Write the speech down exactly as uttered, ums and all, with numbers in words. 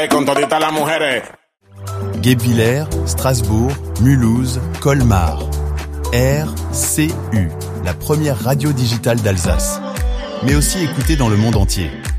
baile con toditas las mujeres. Guebwiller, Strasbourg, Mulhouse, Colmar. R C U, la première radio digitale d'Alsace. Mais aussi écoutée dans le monde entier.